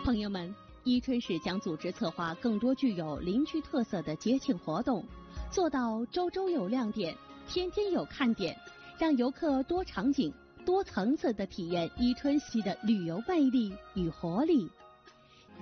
朋友们，伊春市将组织策划更多具有邻居特色的节庆活动，做到周周有亮点，天天有看点，让游客多场景、多层次地体验伊春西的旅游魅力与活力。